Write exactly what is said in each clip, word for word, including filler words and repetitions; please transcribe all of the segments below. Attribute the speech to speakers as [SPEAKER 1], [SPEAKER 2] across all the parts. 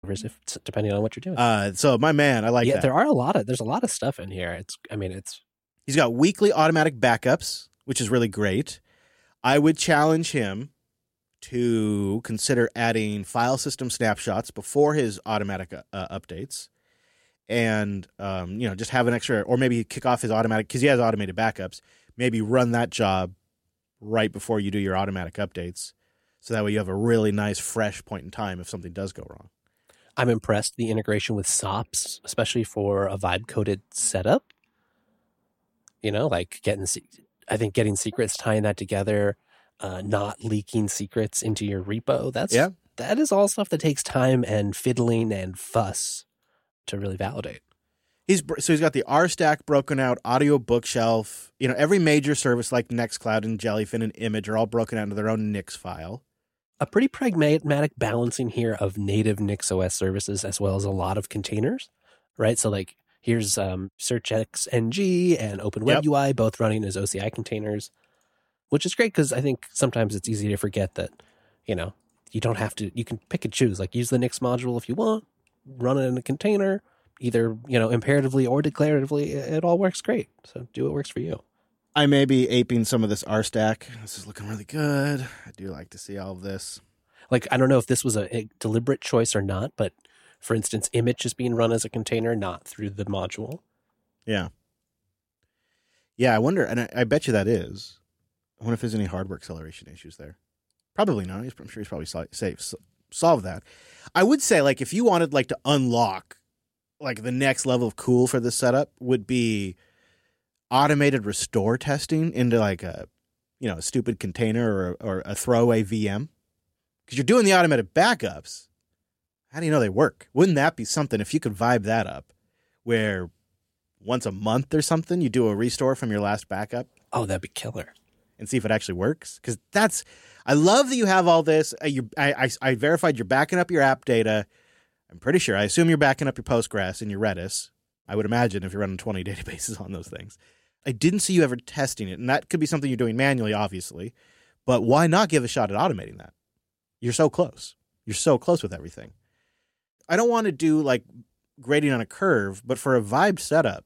[SPEAKER 1] if depending on what you're doing.
[SPEAKER 2] Uh, so my man, I like
[SPEAKER 1] yeah,
[SPEAKER 2] that.
[SPEAKER 1] there are a lot of there's a lot of stuff in here. It's I mean it's
[SPEAKER 2] He's got weekly automatic backups, which is really great. I would challenge him to consider adding file system snapshots before his automatic uh, updates, and um, you know, just have an extra, or maybe kick off his automatic because he has automated backups. Maybe run that job right before you do your automatic updates, so that way you have a really nice, fresh point in time if something does go wrong.
[SPEAKER 1] I'm impressed the integration with S O P S, especially for a vibe coded setup. You know, like getting, I think getting secrets, tying that together, uh, not leaking secrets into your repo. That's
[SPEAKER 2] yeah.
[SPEAKER 1] that is all stuff that takes time and fiddling and fuss to really validate.
[SPEAKER 2] He's so he's got the R stack broken out, audio bookshelf. You know, every major service like Nextcloud and Jellyfin and Image are all broken out into their own Nix file.
[SPEAKER 1] A pretty pragmatic balancing here of native NixOS services as well as a lot of containers, right? So like here's um, SearchXNG and OpenWebUI, yep. both running as O C I containers, which is great because I think sometimes it's easy to forget that, you know, you don't have to, you can pick and choose, like use the Nix module if you want, run it in a container, either, you know, imperatively or declaratively, it all works great. So do what works for you.
[SPEAKER 2] I may be aping some of this R stack. This is looking really good. I do like to see all of this.
[SPEAKER 1] Like, I don't know if this was a, a deliberate choice or not, but for instance, Image is being run as a container, not through the module.
[SPEAKER 2] Yeah. Yeah, I wonder, and I, I bet you that is. I wonder if there's any hardware acceleration issues there. Probably not. I'm sure he's probably safe. Solve that. I would say, like, if you wanted, like, to unlock, like, the next level of cool for this setup would be automated restore testing into like a, you know, a stupid container or, or a throwaway V M. Because you're doing the automated backups. How do you know they work? Wouldn't that be something if you could vibe that up where once a month or something you do a restore from your last backup?
[SPEAKER 1] Oh, that'd be killer.
[SPEAKER 2] And see if it actually works. Because that's, I love that you have all this. Uh, you, I, I, I verified you're backing up your app data. I'm pretty sure. I assume you're backing up your Postgres and your Redis. I would imagine if you're running twenty databases on those things. I didn't see you ever testing it, and that could be something you're doing manually, obviously. But why not give a shot at automating that? You're so close. You're so close with everything. I don't want to do like grading on a curve, but for a Vibe setup,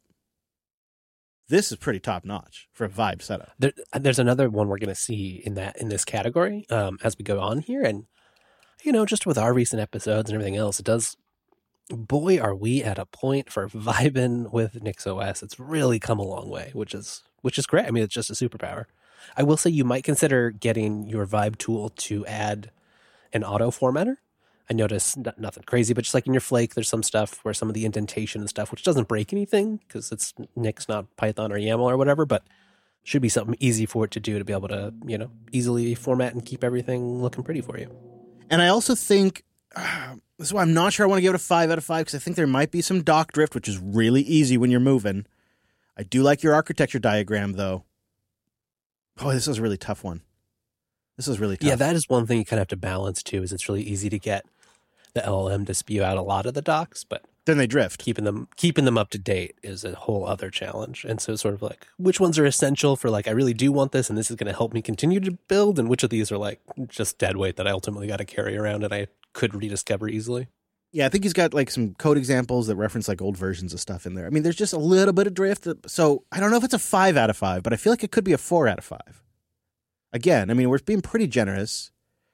[SPEAKER 2] this is pretty top notch for a Vibe setup.
[SPEAKER 1] There, there's another one we're going to see in that in this category um, as we go on here, and you know, just with our recent episodes and everything else, it does. Boy, are we at a point for vibing with NixOS. It's really come a long way, which is which is great. I mean, it's just a superpower. I will say you might consider getting your Vibe tool to add an auto formatter. I noticed n- nothing crazy, but just like in your Flake, there's some stuff where some of the indentation and stuff, which doesn't break anything because it's Nix, not Python or YAML or whatever, but should be something easy for it to do to be able to, you know, easily format and keep everything looking pretty for you.
[SPEAKER 2] And I also think... Uh, this is why I'm not sure I want to give it a five out of five, because I think there might be some dock drift, which is really easy when you're moving. I do like your architecture diagram, though. Oh, this is a really tough one. This is really tough.
[SPEAKER 1] Yeah, that is one thing you kind of have to balance, too, is it's really easy to get the L L M to spew out a lot of the docs, but
[SPEAKER 2] then they drift.
[SPEAKER 1] Keeping them keeping them up to date is a whole other challenge. And so it's sort of like, which ones are essential for like, I really do want this, and this is going to help me continue to build, and which of these are like just dead weight that I ultimately got to carry around and I could rediscover easily.
[SPEAKER 2] Yeah, I think he's got like some code examples that reference like old versions of stuff in there. I mean, there's just a little bit of drift. So I don't know if it's a five out of five, but I feel like it could be a four out of five. Again, I mean, we're being pretty generous.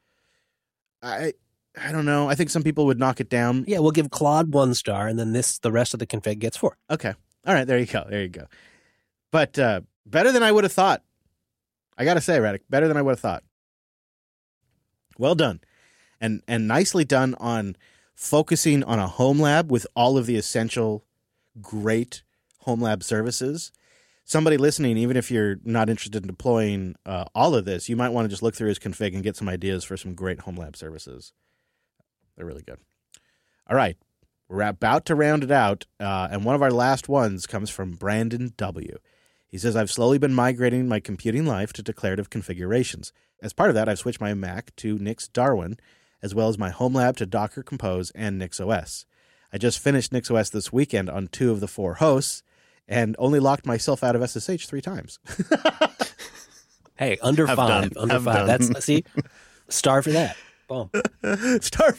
[SPEAKER 2] I I don't know. I think some people would knock it down.
[SPEAKER 1] Yeah, we'll give Claude one star, and then this the rest of the config gets four.
[SPEAKER 2] Okay. All right, there you go. There you go. But uh, better than I would have thought. I got to say, Radek, better than I would have thought. Well done. And and nicely done on focusing on a home lab with all of the essential, great home lab services. Somebody listening, even if you're not interested in deploying uh, all of this, you might want to just look through his config and get some ideas for some great home lab services. They're really good. All right. We're about to round it out, uh, and one of our last ones comes from Brandon W. He says, I've slowly been migrating my computing life to declarative configurations. As part of that, I've switched my Mac to Nix Darwin, as well as my home lab to Docker Compose and NixOS. I just finished NixOS this weekend on two of the four hosts and only locked myself out of S S H three times.
[SPEAKER 1] Hey, under
[SPEAKER 2] Have
[SPEAKER 1] five,
[SPEAKER 2] done.
[SPEAKER 1] under
[SPEAKER 2] Have
[SPEAKER 1] five.
[SPEAKER 2] done.
[SPEAKER 1] That's see, star for that. Boom.
[SPEAKER 2] Start.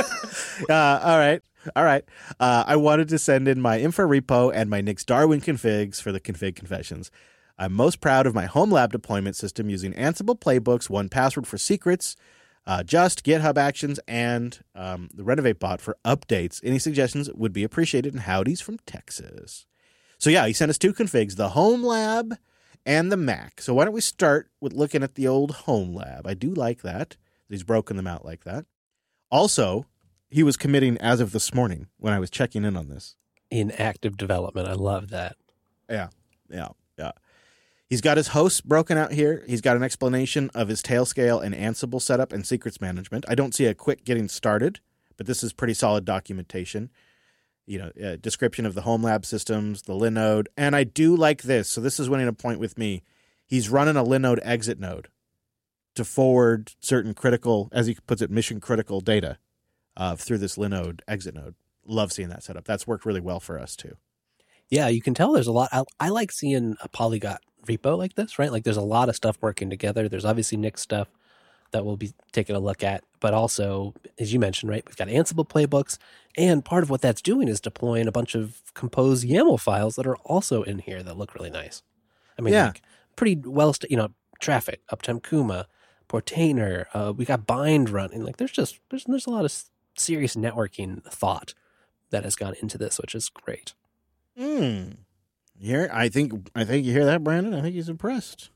[SPEAKER 2] uh, all right. All right. Uh, I wanted to send in my info repo and my Nix Darwin configs for the config confessions. I'm most proud of my home lab deployment system using Ansible playbooks, one password for secrets, uh, Just, GitHub Actions, and um, the Renovate bot for updates. Any suggestions would be appreciated. And howdies from Texas. So yeah, he sent us two configs, the home lab and the Mac. So why don't we start with looking at the old home lab? I do like that. He's broken them out like that. Also, he was committing as of this morning when I was checking in on this.
[SPEAKER 1] In active development. I love that.
[SPEAKER 2] Yeah, yeah, yeah. He's got his hosts broken out here. He's got an explanation of his Tailscale and Ansible setup and secrets management. I don't see a quick getting started, but this is pretty solid documentation. You know, a description of the home lab systems, the Linode, and I do like this. So this is winning a point with me. He's running a Linode exit node to forward certain critical, as he puts it, mission critical data uh, through this Linode exit node. Love seeing that setup. That's worked really well for us too.
[SPEAKER 1] Yeah, you can tell there's a lot. I, I like seeing a Polyglot repo like this, right? Like there's a lot of stuff working together. There's obviously Nix stuff that we'll be taking a look at, but also, as you mentioned, right, we've got Ansible playbooks, and part of what that's doing is deploying a bunch of Compose YAML files that are also in here that look really nice. I mean,
[SPEAKER 2] Yeah.
[SPEAKER 1] like pretty well, st- you know, Traffic, Uptime Kuma, Portainer, uh, we got Bind running. Like there's just, there's, there's a lot of s- serious networking thought that has gone into this, which is great.
[SPEAKER 2] Hmm. Here, I think I think you hear that, Brandon. I think he's impressed.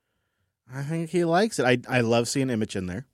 [SPEAKER 2] I think he likes it. I I love seeing image in there.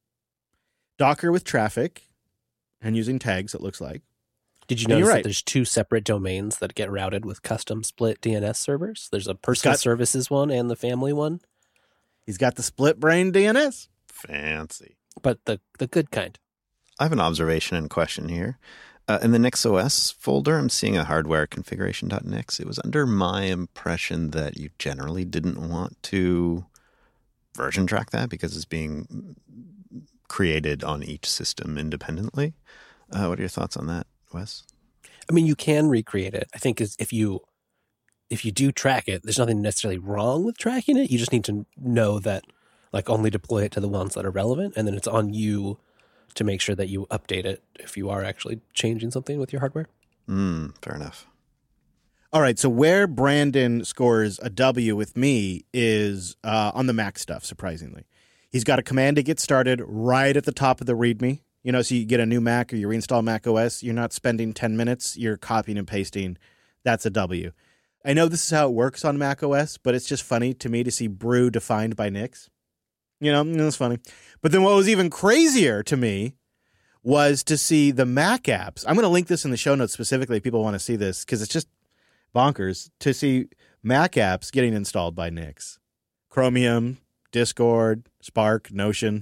[SPEAKER 2] Docker with Traffic and using tags, it looks like.
[SPEAKER 1] Did you
[SPEAKER 2] And you're
[SPEAKER 1] notice
[SPEAKER 2] right.
[SPEAKER 1] that there's two separate domains that get routed with custom split D N S servers? There's a personal
[SPEAKER 2] got-
[SPEAKER 1] services one and the family one,
[SPEAKER 2] He's got the split brain D N S.
[SPEAKER 3] Fancy.
[SPEAKER 1] but the the good kind.
[SPEAKER 3] I have an observation and question here. Uh, in the NixOS folder, I'm seeing a hardware configuration.nix. It was under my impression that you generally didn't want to version track that because it's being created on each system independently. Uh, what are your thoughts on that, Wes?
[SPEAKER 1] I mean, you can recreate it. I think is if you if you do track it, there's nothing necessarily wrong with tracking it. You just need to know that, like, only deploy it to the ones that are relevant, and then it's on you to make sure that you update it if you are actually changing something with your hardware.
[SPEAKER 3] Mm, fair enough.
[SPEAKER 2] All right, so where Brandon scores a W with me is uh, on the Mac stuff, surprisingly. He's got a command to get started right at the top of the README. You know, so you get a new Mac or you reinstall Mac O S, you're not spending ten minutes, you're copying and pasting. That's a W. I know this is how it works on Mac O S, but it's just funny to me to see brew defined by Nix. You know, it's funny. But then what was even crazier to me was to see the Mac apps. I'm going to link this in the show notes specifically if people want to see this because it's just bonkers to see Mac apps getting installed by Nix. Chromium, Discord, Spark, Notion,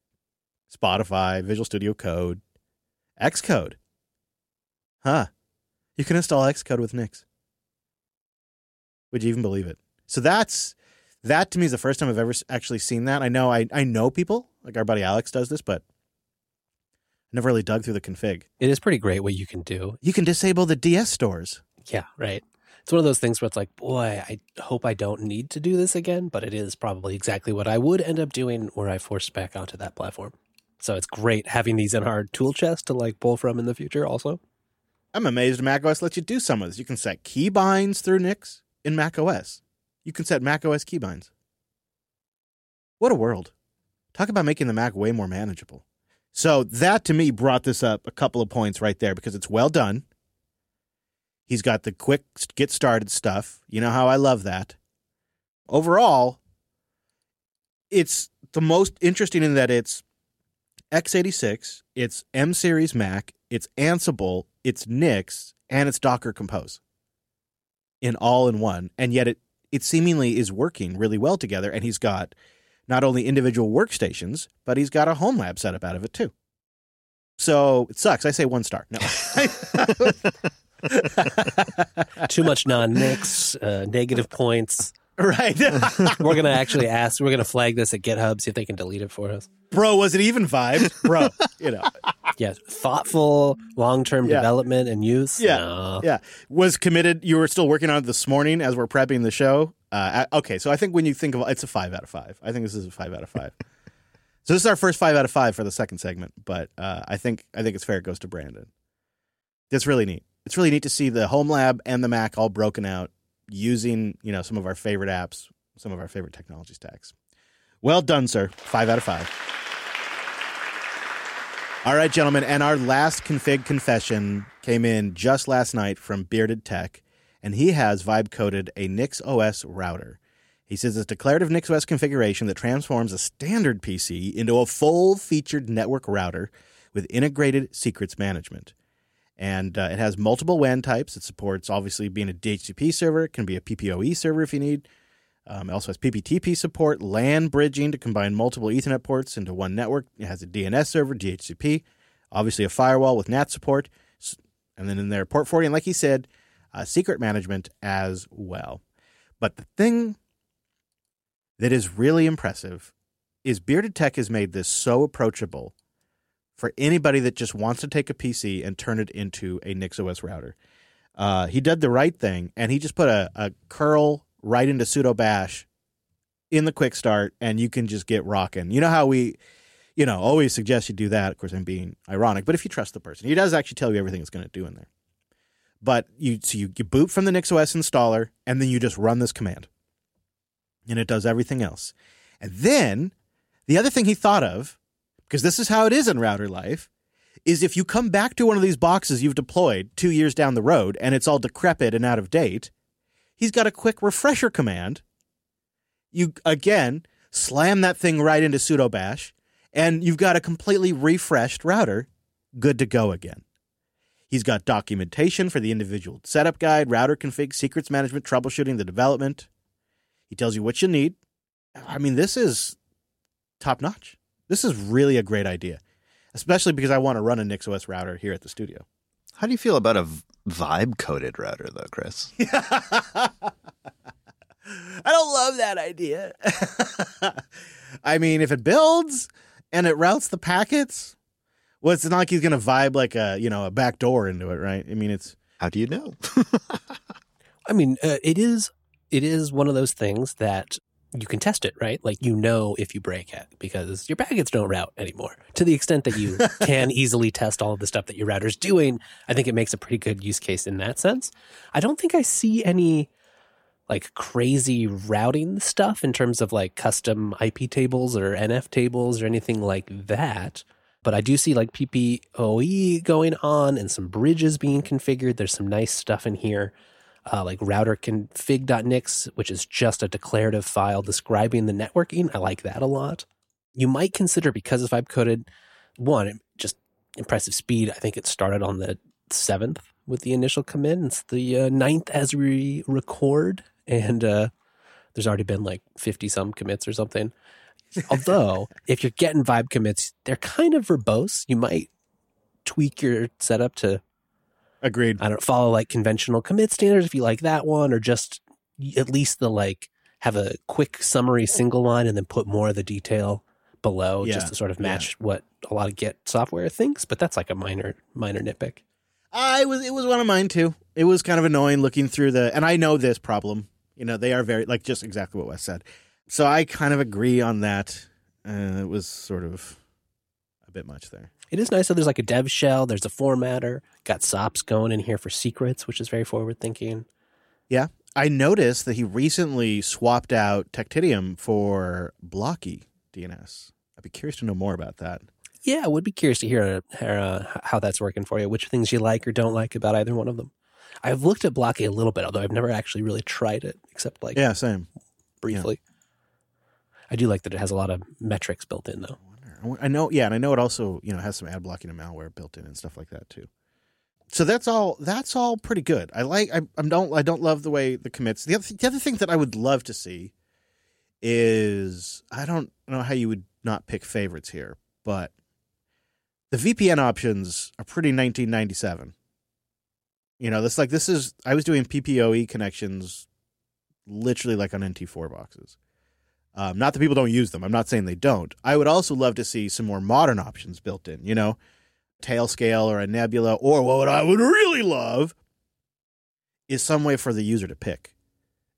[SPEAKER 2] Spotify, Visual Studio Code, Xcode. Huh. You can install Xcode with Nix. Would you even believe it? So that's... That to me is the first time I've ever actually seen that. I know I, I know people, like our buddy Alex does this, but I never really dug through the config.
[SPEAKER 1] It is pretty great what you can do.
[SPEAKER 2] You can disable the D S stores.
[SPEAKER 1] Yeah, right. It's one of those things where it's like, boy, I hope I don't need to do this again, but it is probably exactly what I would end up doing were I forced back onto that platform. So it's great having these in our tool chest to like pull from in the future also.
[SPEAKER 2] I'm amazed macOS lets you do some of this. You can set keybinds through Nix in macOS. You can set macOS keybinds. What a world. Talk about making the Mac way more manageable. So that, to me, brought this up a couple of points right there because it's well done. He's got the quick get started stuff. You know how I love that. Overall, it's the most interesting in that it's x eighty-six, it's M-Series Mac, it's Ansible, it's Nix, and it's Docker Compose in all in one. And yet it it seemingly is working really well together, and he's got not only individual workstations, but he's got a home lab setup out of it too. So it sucks. I say one star. No.
[SPEAKER 1] Too much non-Nix, uh, negative points.
[SPEAKER 2] Right.
[SPEAKER 1] We're going to actually ask, we're going to flag this at GitHub, see if they can delete it for us.
[SPEAKER 2] Bro, was it even vibed? Bro, you know.
[SPEAKER 1] Yeah, thoughtful, long-term
[SPEAKER 2] Yeah.
[SPEAKER 1] development and use.
[SPEAKER 2] Yeah.
[SPEAKER 1] No.
[SPEAKER 2] Yeah. Was committed. You were still working on it this morning as we're prepping the show. Uh, I- okay, so I think when you think of it's a five out of five. I think this is a five out of five. So this is our first five out of five for the second segment, but uh, I think I think it's fair it goes to Brandon. It's really neat. It's really neat to see the home lab and the Mac all broken out using, you know, some of our favorite apps, some of our favorite technology stacks. Well done, sir. Five out of five. All right, gentlemen, and our last config confession came in just last night from Bearded Tech, and he has vibe-coded a NixOS router. He says it's declarative NixOS configuration that transforms a standard P C into a full-featured network router with integrated secrets management. And uh, it has multiple W A N types. It supports, obviously, being a D H C P server. It can be a P P O E server if you need. Um, it also has P P T P support, LAN bridging to combine multiple Ethernet ports into one network. It has a D N S server, D H C P, obviously a firewall with N A T support, and then in there, port forty, and like he said, uh, secret management as well. But the thing that is really impressive is Bearded Tech has made this so approachable for anybody that just wants to take a P C and turn it into a NixOS router. Uh, he did the right thing, and he just put a, a curl right into sudo bash in the quick start, and you can just get rocking. You know how we, you know, always suggest you do that. Of course, I'm being ironic, but if you trust the person, he does actually tell you everything it's going to do in there. But you, so you, you boot from the NixOS installer, and then you just run this command. And it does everything else. And then the other thing he thought of, because this is how it is in router life, is if you come back to one of these boxes you've deployed two years down the road and it's all decrepit and out of date, he's got a quick refresher command. You, again, slam that thing right into sudo bash, and you've got a completely refreshed router good to go again. He's got documentation for the individual setup guide, router config, secrets management, troubleshooting, the development. He tells you what you need. I mean, this is top-notch. This is really a great idea, especially because I want to run a NixOS router here at the studio.
[SPEAKER 3] How do you feel about a vibe-coded router, though, Chris?
[SPEAKER 2] I don't love that idea. I mean, if it builds and it routes the packets, well, it's not like he's going to vibe like a, you know, a back door into it, right? I mean, it's...
[SPEAKER 3] How do you know?
[SPEAKER 1] I mean, uh, it is it is one of those things that you can test it, right? Like, you know, if you break it, because your packets don't route anymore. To the extent that you can easily test all of the stuff that your router's doing, I think it makes a pretty good use case in that sense. I don't think I see any like crazy routing stuff in terms of like custom I P tables or N F tables or anything like that. But I do see like P P O E going on and some bridges being configured. There's some nice stuff in here. Uh, like router config.nix, which is just a declarative file describing the networking. I like that a lot. You might consider, because it's vibe coded, one, just impressive speed. I think it started on the seventh with the initial commit. It's the uh, ninth as we record. And uh, there's already been like fifty some commits or something. Although, if you're getting vibe commits, they're kind of verbose. You might tweak your setup to
[SPEAKER 2] Agreed.
[SPEAKER 1] I don't follow like conventional commit standards if you like that one, or just at least the like have a quick summary single line and then put more of the detail below
[SPEAKER 2] Yeah.
[SPEAKER 1] just to sort of match
[SPEAKER 2] Yeah.
[SPEAKER 1] what a lot of Git software thinks. But that's like a minor minor nitpick.
[SPEAKER 2] I was. It was one of mine too. It was kind of annoying looking through the, and I know this problem. You know, they are very like just exactly what Wes said. So I kind of agree on that. Uh, it was sort of a bit much there.
[SPEAKER 1] It is nice that there's like a dev shell. There's a formatter. Got sops going in here for secrets, which is very forward thinking.
[SPEAKER 2] Yeah. I noticed that he recently swapped out Tectitium for Blocky D N S. I'd be curious to know more about that.
[SPEAKER 1] Yeah, I would be curious to hear uh, how that's working for you, which things you like or don't like about either one of them. I've looked at Blocky a little bit, although I've never actually really tried it, except like
[SPEAKER 2] Yeah, same.
[SPEAKER 1] briefly. Yeah. I do like that it has a lot of metrics built in, though.
[SPEAKER 2] I know, yeah, and I know it also, you know, has some ad blocking and malware built in and stuff like that too. So that's all. That's all pretty good. I like. I, I don't. I don't love the way the commits. The other, the other thing that I would love to see is, I don't know how you would not pick favorites here, but the V P N options are pretty nineteen ninety-seven. You know, this like this is. I was doing P P O E connections, literally like on N T four boxes. Um, not that people don't use them. I'm not saying they don't. I would also love to see some more modern options built in, you know, Tailscale or a Nebula, or what I would really love is some way for the user to pick.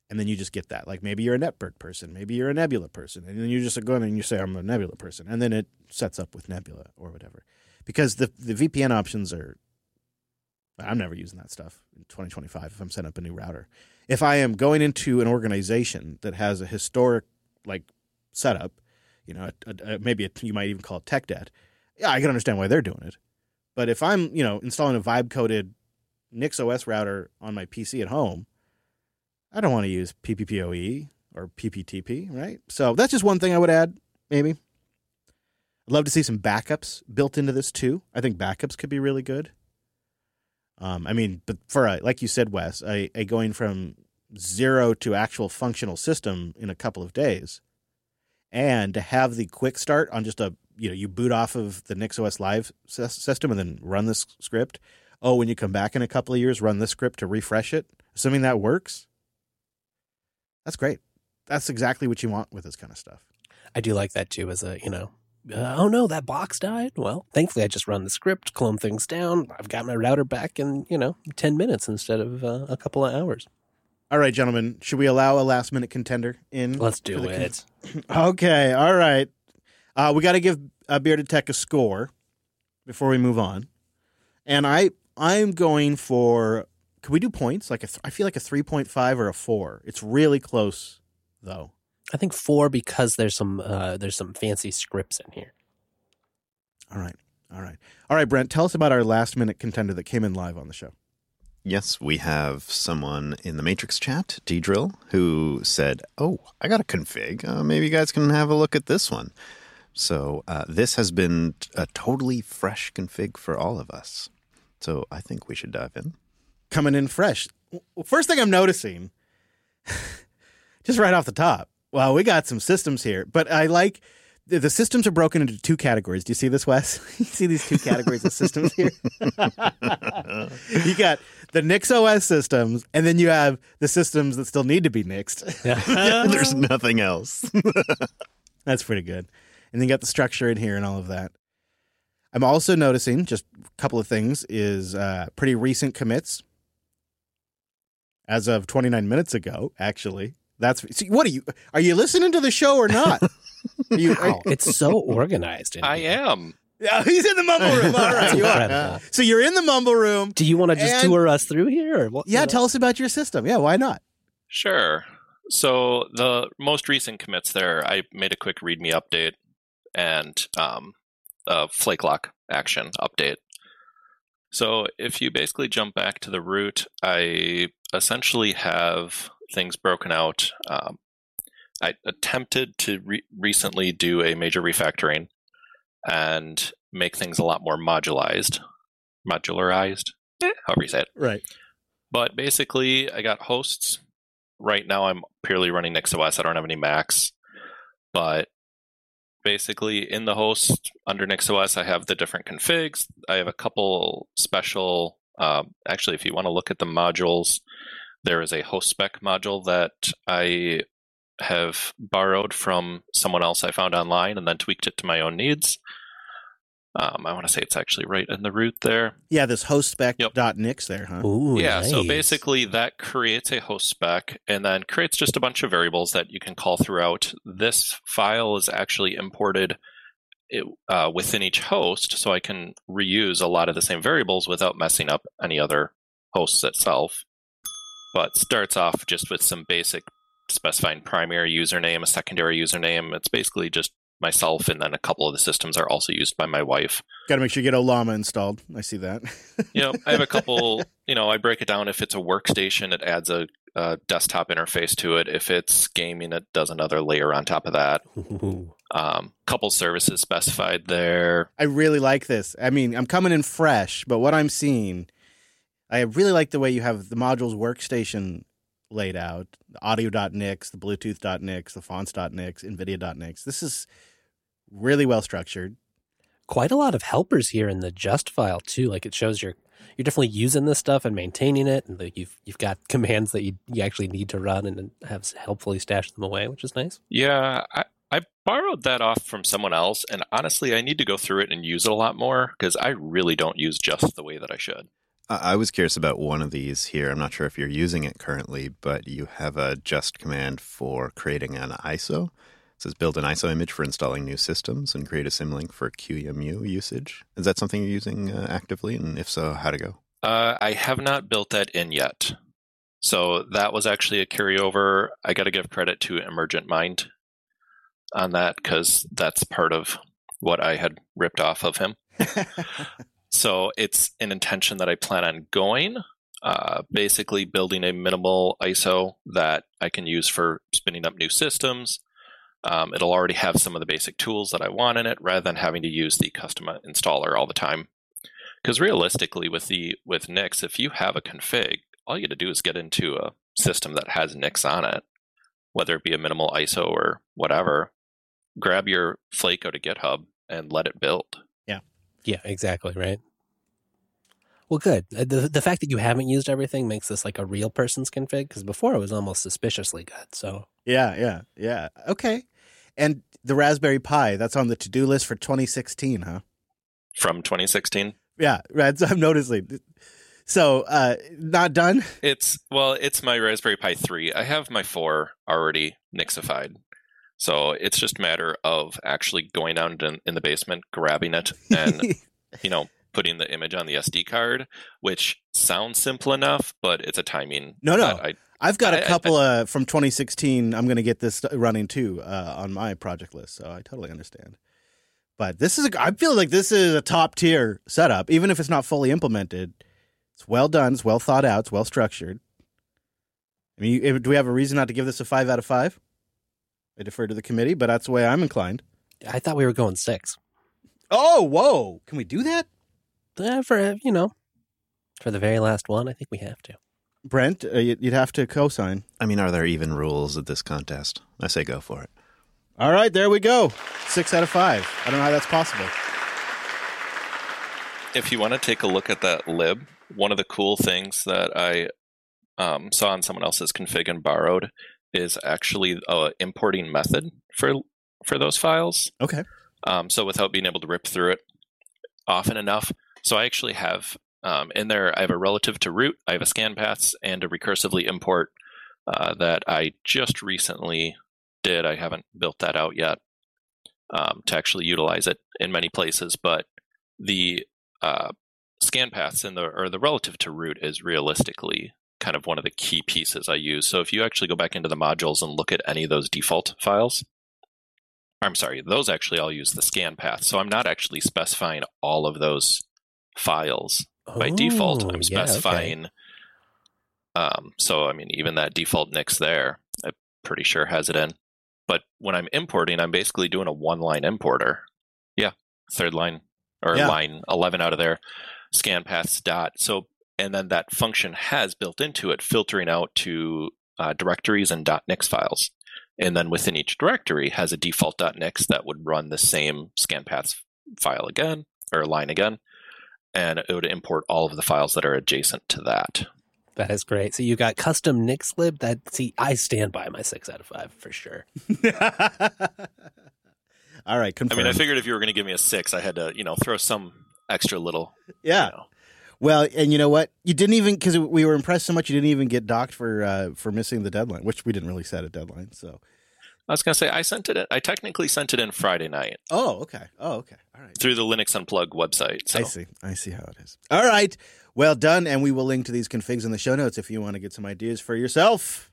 [SPEAKER 2] And then you just get that. Like maybe you're a Netbird person, maybe you're a Nebula person, and then you just go in and you say, I'm a Nebula person. And then it sets up with Nebula or whatever. Because the the V P N options are, I'm never using that stuff in twenty twenty-five if I'm setting up a new router. If I am going into an organization that has a historic like setup, you know, a, a, maybe a, you might even call it tech debt, yeah, I can understand why they're doing it. But if I'm, you know, installing a vibe-coded NixOS router on my P C at home, I don't want to use P P P O E or P P T P, right? So that's just one thing I would add, maybe. I'd love to see some backups built into this too. I think backups could be really good. Um, I mean, but for a, like you said, Wes, a, a going from zero to actual functional system in a couple of days, and to have the quick start on just a, you know, you boot off of the NixOS Live system and then run this script. Oh, when you come back in a couple of years, run this script to refresh it, assuming that works. That's great. That's exactly what you want with this kind of stuff.
[SPEAKER 1] I do like that too as a, you know, uh, oh no, that box died. Well, thankfully I just run the script, clone things down. I've got my router back in, you know, ten minutes instead of uh, a couple of hours.
[SPEAKER 2] All right, gentlemen, should we allow a last minute contender in?
[SPEAKER 1] Let's do it.
[SPEAKER 2] Con- okay. All right. Uh, we got to give uh, Bearded Tech a score before we move on. And I, I'm going for, can we do points? Like a th- I feel like a three point five or a four. It's really close though.
[SPEAKER 1] I think four because there's some uh, there's some fancy scripts in here.
[SPEAKER 2] All right. All right. All right, Brent, tell us about our last minute contender that came in live on the show.
[SPEAKER 3] Yes, we have someone in the Matrix chat, D-Drill, who said, oh, I got a config. Uh, maybe you guys can have a look at this one. So uh, this has been a totally fresh config for all of us. So I think we should dive in.
[SPEAKER 2] Coming in fresh. Well, first thing I'm noticing, just right off the top, well, we got some systems here, but I like the, the systems are broken into two categories. Do you see this, Wes? You see these two categories of systems here? You got the NixOS systems, and then you have the systems that still need to be nixed.
[SPEAKER 3] There's nothing else.
[SPEAKER 2] That's pretty good. And then you got the structure in here and all of that. I'm also noticing just a couple of things is uh, pretty recent commits. As of twenty-nine minutes ago, actually. That's see, what are you? Are you listening to the show or not? Are you,
[SPEAKER 1] wow, are, it's so organized. In
[SPEAKER 4] I
[SPEAKER 1] here.
[SPEAKER 4] am.
[SPEAKER 2] Yeah, he's in the mumble room. All right, you are. So you're in the mumble room.
[SPEAKER 1] Do you want to just
[SPEAKER 2] and,
[SPEAKER 1] tour us through here? Or what,
[SPEAKER 2] yeah,
[SPEAKER 1] you know?
[SPEAKER 2] Tell us about your system. Yeah, why not?
[SPEAKER 4] Sure. So the most recent commits there, I made a quick README update and um, a flake lock action update. So if you basically jump back to the root, I essentially have things broken out. Um, I attempted to re- recently do a major refactoring and make things a lot more modularized, modularized, eh, however you say it.
[SPEAKER 2] Right.
[SPEAKER 4] But basically, I got hosts. Right now, I'm purely running NixOS. I don't have any Macs. But basically, in the host under NixOS, I have the different configs. I have a couple special. Um, actually, if you want to look at the modules, there is a host spec module that I have borrowed from someone else I found online and then tweaked it to my own needs. Um, I want to say it's actually right in the root there.
[SPEAKER 2] Yeah, this host spec
[SPEAKER 4] Yep.
[SPEAKER 2] dot nix there, huh?
[SPEAKER 1] Ooh,
[SPEAKER 4] yeah,
[SPEAKER 1] nice.
[SPEAKER 4] so basically that creates a host spec and then creates just a bunch of variables that you can call throughout. This file is actually imported it, uh, within each host, so I can reuse a lot of the same variables without messing up any other hosts itself. But starts off just with some basic specifying primary username, a secondary username. It's basically just myself, and then a couple of the systems are also used by my wife.
[SPEAKER 2] Got to make sure you get Olama installed. I see that.
[SPEAKER 4] You know, I have a couple, you know, I break it down. If it's a workstation, it adds a, a desktop interface to it. If it's gaming, it does another layer on top of that.
[SPEAKER 1] Ooh.
[SPEAKER 4] Um, couple services specified there.
[SPEAKER 2] I really like this. I mean, I'm coming in fresh, but what I'm seeing, I really like the way you have the modules workstation laid out, the audio dot nix, the bluetooth dot nix, the fonts dot nix, nvidia dot nix. This is really well structured.
[SPEAKER 1] Quite a lot of helpers here in the just file too. Like it shows you're you're definitely using this stuff and maintaining it, and like you've you've got commands that you you actually need to run and have helpfully stashed them away, which is nice.
[SPEAKER 4] Yeah, I, I borrowed that off from someone else, and honestly, I need to go through it and use it a lot more because I really don't use just the way that I should.
[SPEAKER 3] I I was curious about one of these here. I'm not sure if you're using it currently, but you have a just command for creating an I S O. It says build an I S O image for installing new systems and create a symlink for Q E M U usage. Is that something you're using uh, actively? And if so, how to go?
[SPEAKER 4] Uh, I have not built that in yet. So that was actually a carryover. I got to give credit to Emergent Mind on that because that's part of what I had ripped off of him. So it's an intention that I plan on going, uh, basically building a minimal I S O that I can use for spinning up new systems. Um, it'll already have some of the basic tools that I want in it rather than having to use the custom installer all the time. Because realistically, with the with Nix, if you have a config, all you got to do is get into a system that has Nix on it, whether it be a minimal I S O or whatever, grab your flake, go to GitHub, and let it build.
[SPEAKER 1] Yeah, exactly, right? Well, good. Uh, The the fact that you haven't used everything makes this like a real person's config, because before it was almost suspiciously good. So
[SPEAKER 2] Yeah, yeah, yeah. Okay. And the Raspberry Pi, that's on the to-do list for twenty sixteen, huh?
[SPEAKER 4] From twenty sixteen?
[SPEAKER 2] Yeah, right. So I'm noticing. So, uh, not done?
[SPEAKER 4] It's, well, it's my Raspberry Pi three. I have my four already Nixified. So it's just a matter of actually going down in, in the basement, grabbing it, and, you know, putting the image on the S D card, which sounds simple enough, but it's a timing.
[SPEAKER 2] No, no.
[SPEAKER 4] that I,
[SPEAKER 2] I've got a
[SPEAKER 4] I-
[SPEAKER 2] couple uh, from twenty sixteen. I'm going to get this running too uh, on my project list, so I totally understand. But this is, a, I feel like this is a top tier setup, even if it's not fully implemented. It's well done. It's well thought out. It's well structured. I mean, you- do we have a reason not to give this a five out of five? I defer to the committee, but that's the way I'm inclined.
[SPEAKER 1] I thought we were going six.
[SPEAKER 2] Oh, whoa! Can we do that,
[SPEAKER 1] Uh, for, uh, you know, for the very last one, I think we have to.
[SPEAKER 2] Brent? Uh, you- you'd have to co-sign.
[SPEAKER 3] I mean, are there even rules at this contest? I say go for it.
[SPEAKER 2] All right, there we go. Six out of five. I don't know how that's possible.
[SPEAKER 4] if you want to take a look at that lib, one of the cool things that I um, saw in someone else's config and borrowed is actually a importing method for for those files.
[SPEAKER 2] Okay.
[SPEAKER 4] Um, so without being able to rip through it often enough. So I actually have um, in there, I have a relative to root, I have a scan paths, and a recursively import uh, that I just recently did. I haven't built that out yet um, to actually utilize it in many places, but the uh, scan paths in the or the relative to root is realistically kind of one of the key pieces I use. So if you actually go back into the modules and look at any of those default files, I'm sorry, those actually all use the scan path. So I'm not actually specifying all of those files by
[SPEAKER 1] Oh,
[SPEAKER 4] default. I'm
[SPEAKER 1] yeah, okay.
[SPEAKER 4] specifying. Um, so I mean, even that default Nix there, I'm pretty sure has it in. But when I'm importing, I'm basically doing a one-line importer. Yeah, third line or
[SPEAKER 2] Yeah.
[SPEAKER 4] line eleven out of there, scan paths dot. So and then that function has built into it filtering out to uh, directories and .nix files. And then within each directory has a default .nix that would run the same scan paths file again, or line again, and it would import all of the files that are adjacent to that.
[SPEAKER 1] That is great. So you got custom Nixlib. That see, I stand by my six out of five for sure.
[SPEAKER 2] All right,
[SPEAKER 4] I
[SPEAKER 2] confirmed.
[SPEAKER 4] mean, I figured if you were going to give me a six, I had to, you know, throw some extra little.
[SPEAKER 2] yeah.
[SPEAKER 4] You know.
[SPEAKER 2] Well, and you know what? You didn't even, because we were impressed so much, you didn't even get docked for uh, for missing the deadline, which we didn't really set a deadline. So.
[SPEAKER 4] I was going to say, I sent it in, I technically sent it in Friday night
[SPEAKER 2] Oh, okay. Oh, okay. All right.
[SPEAKER 4] through the Linux Unplugged website. So
[SPEAKER 2] I see. I see how it is. All right. Well done. And we will link to these configs in the show notes if you want to get some ideas for yourself.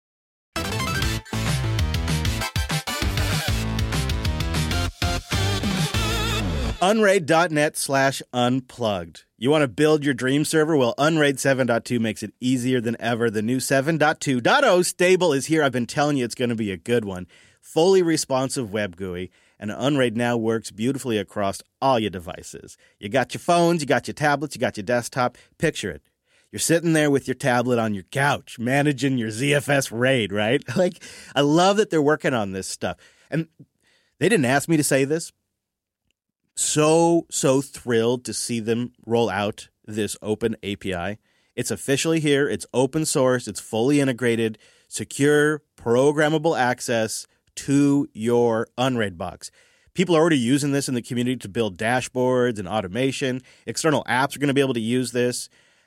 [SPEAKER 2] Unraid.net slash unplugged. You want to build your dream server? Well, Unraid seven point two makes it easier than ever. The new seven point two point oh stable is here. I've been telling you it's going to be a good one. Fully responsive web G U I, and Unraid now works beautifully across all your devices. You got your phones, you got your tablets, you got your desktop. Picture it. You're sitting there with your tablet on your couch, managing your Z F S RAID, right? Like, I love that they're working on this stuff. And they didn't ask me to say this. So, so thrilled to see them roll out this open A P I. It's officially here. It's open source. It's fully integrated, secure, programmable access to your Unraid box. People are already using this in the community to build dashboards and automation. External apps are going to be able to use this.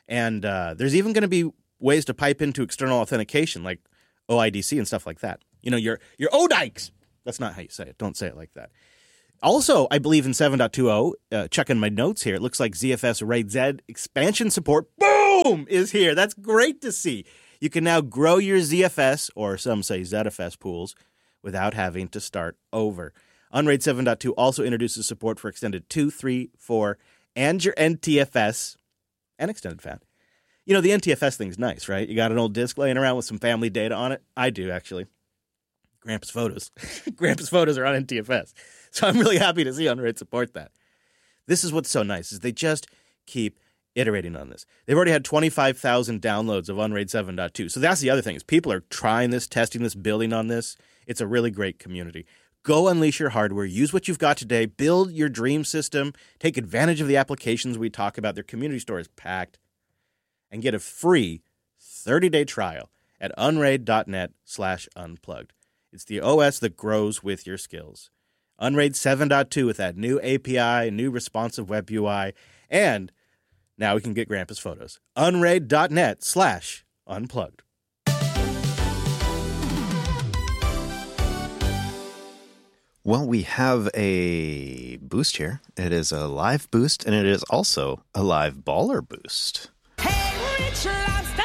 [SPEAKER 2] And uh, there's even going to be ways to pipe into external authentication like O I D C and stuff like that. You know, your your O dikes. That's not how you say it. Don't say it like that. Also, I believe in seven point two oh, uh, checking my notes here, it looks like Z F S RAID Z expansion support, boom, is here. That's great to see. You can now grow your Z F S, or some say Z F S pools, without having to start over. Unraid seven point two also introduces support for extended two, three, four, and your N T F S and extended F A T. You know, the N T F S thing's nice, right? You got an old disk laying around with some family data on it? I do, actually. Grandpa's photos. Grandpa's photos are on N T F S. So I'm really happy to see Unraid support that. This is what's so nice, is they just keep iterating on this. They've already had twenty-five thousand downloads of Unraid seven point two. So that's the other thing, is people are trying this, testing this, building on this. It's a really great community. Go unleash your hardware. Use what you've got today. Build your dream system. Take advantage of the applications we talk about. Their community store is packed. And get a free thirty-day trial at unraid.net slash unplugged. It's the O S that grows with your skills. Unraid seven point two with that new A P I, new responsive web U I, and now we can get Grandpa's photos. Unraid.net slash unplugged.
[SPEAKER 3] Well, we have a boost here. It is a live boost, and it is also a live baller boost.
[SPEAKER 5] Hey, Rich Lobster!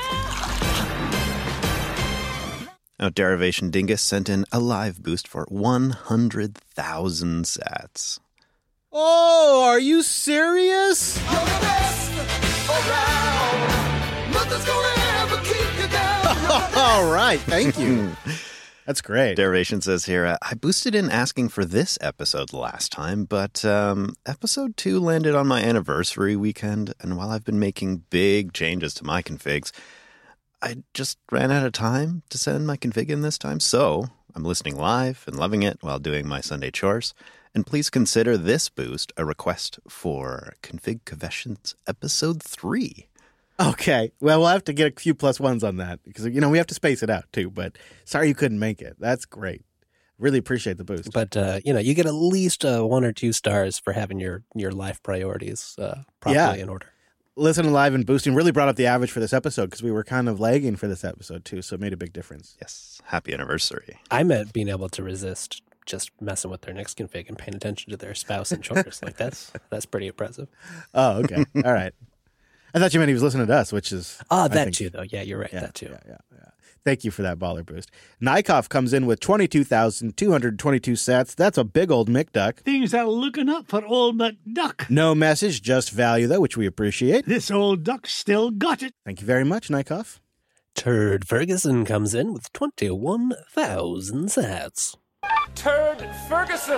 [SPEAKER 3] Now, Derivation Dingus sent in a live boost for one hundred thousand sats.
[SPEAKER 2] Oh, are you serious?
[SPEAKER 5] You're the best around. Nothing's gonna ever keep you down.
[SPEAKER 2] All right, thank you. That's great.
[SPEAKER 3] Derivation says here, uh, I boosted in asking for this episode last time, but um, episode two landed on my anniversary weekend, and while I've been making big changes to my configs, I just ran out of time to send my config in this time, so I'm listening live and loving it while doing my Sunday chores. And please consider this boost a request for Config Confessions episode three.
[SPEAKER 2] Okay. Well, we'll have to get a few plus ones on that because, you know, we have to space it out too. But sorry you couldn't make it. That's great. Really appreciate the boost.
[SPEAKER 1] But, uh, you know, you get at least uh, one or two stars for having your, your life priorities uh, properly
[SPEAKER 2] Yeah.
[SPEAKER 1] in order.
[SPEAKER 2] Listening live and boosting really brought up the average for this episode because we were kind of lagging for this episode too. So it made a big difference.
[SPEAKER 3] Yes. Happy anniversary.
[SPEAKER 1] I meant being able to resist just messing with their next config and paying attention to their spouse and chores. Like, that's that's pretty impressive.
[SPEAKER 2] Oh, okay. All right. I thought you meant he was listening to us, which is...
[SPEAKER 1] Ah,
[SPEAKER 2] I
[SPEAKER 1] that
[SPEAKER 2] think-
[SPEAKER 1] too, though. Yeah, you're right.
[SPEAKER 2] Yeah,
[SPEAKER 1] that too.
[SPEAKER 2] Yeah, yeah, yeah. Thank you for that baller boost. Nikov comes in with twenty-two thousand two hundred twenty-two sats. That's a big old McDuck.
[SPEAKER 6] Things are looking up for old McDuck.
[SPEAKER 2] No message, just value, though, which we appreciate.
[SPEAKER 6] This old duck still got it.
[SPEAKER 2] Thank you very much, Nikov.
[SPEAKER 1] Turd Ferguson comes in with twenty-one thousand sats.
[SPEAKER 7] Turd Ferguson.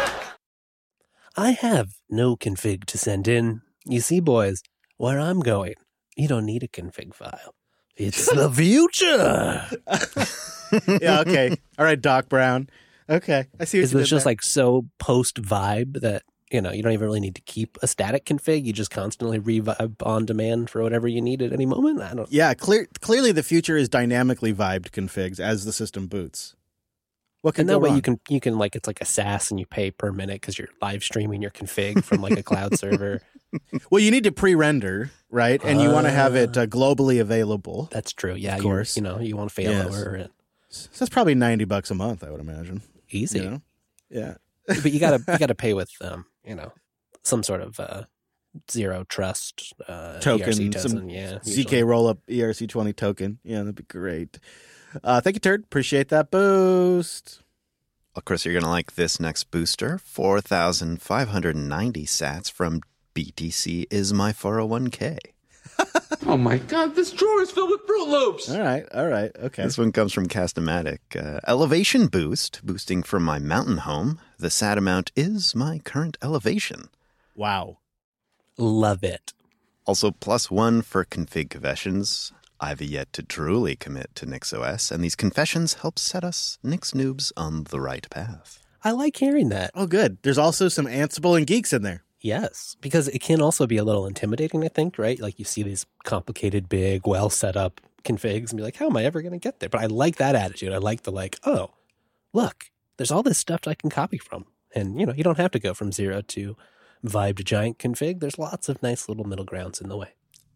[SPEAKER 1] I have no config to send in. You see, boys, where I'm going, you don't need a config file. It's the future.
[SPEAKER 2] Yeah, okay. All right, Doc Brown. Okay. I see what
[SPEAKER 1] Is
[SPEAKER 2] you
[SPEAKER 1] this
[SPEAKER 2] did
[SPEAKER 1] just
[SPEAKER 2] there.
[SPEAKER 1] like so post vibe that, you know, you don't even really need to keep a static config? You just constantly revibe on demand for whatever you need at any moment? I don't
[SPEAKER 2] Yeah, clear, clearly the future is dynamically vibed configs as the system boots. What can
[SPEAKER 1] And
[SPEAKER 2] go
[SPEAKER 1] that way
[SPEAKER 2] wrong?
[SPEAKER 1] you can, you can like, it's like a SaaS and you pay per minute because you're live streaming your config from like a cloud server.
[SPEAKER 2] Well, you need to pre-render, right? And you want to have it uh, globally available.
[SPEAKER 1] That's true. Yeah.
[SPEAKER 2] Of
[SPEAKER 1] you're-
[SPEAKER 2] course.
[SPEAKER 1] You know, you want failover
[SPEAKER 2] Yes.
[SPEAKER 1] and
[SPEAKER 2] So that's probably ninety bucks a month, I would imagine.
[SPEAKER 1] easy.
[SPEAKER 2] You know? Yeah.
[SPEAKER 1] But you gotta, you gotta pay with, um, you know, some sort of, uh, zero trust, uh,
[SPEAKER 2] Token,
[SPEAKER 1] E R C
[SPEAKER 2] some
[SPEAKER 1] token. Yeah.
[SPEAKER 2] Z K
[SPEAKER 1] usually.
[SPEAKER 2] roll-up E R C twenty token. Yeah, that'd be great. Uh, thank you, Turd. Appreciate that boost.
[SPEAKER 3] Well, Chris, you're going to like this next booster. four thousand five hundred ninety sats from B T C is my four oh one k.
[SPEAKER 7] Oh my god, this drawer is filled with Fruit Loops.
[SPEAKER 2] All right. All right. Okay.
[SPEAKER 3] This one comes from Castomatic. Uh, elevation boost, boosting from my mountain home. The sat amount is my current elevation.
[SPEAKER 2] Wow.
[SPEAKER 1] Love it.
[SPEAKER 3] Also, plus one for config confessions. I've yet to truly commit to NixOS, and these confessions help set us Nix noobs on the right path.
[SPEAKER 1] I like hearing that.
[SPEAKER 2] Oh, good. There's also some Ansible and Geeks in there.
[SPEAKER 1] Yes, because it can also be a little intimidating, I think, right? Like you see these complicated, big, well set up configs and be like, how am I ever going to get there? But I like that attitude. I like the like, oh, look, there's all this stuff I can copy from. And, you know, you don't have to go from zero to Vibe to giant config. There's lots of nice little middle grounds in the way.